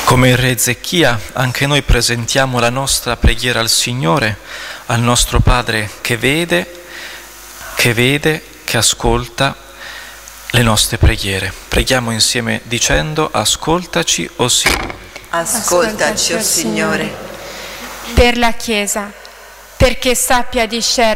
Come il re Ezechia, anche noi presentiamo la nostra preghiera al Signore, al nostro Padre che vede, che ascolta le nostre preghiere. Preghiamo insieme dicendo: ascoltaci, o Signore. Ascoltaci, o Signore. Per la Chiesa, perché sappia discernere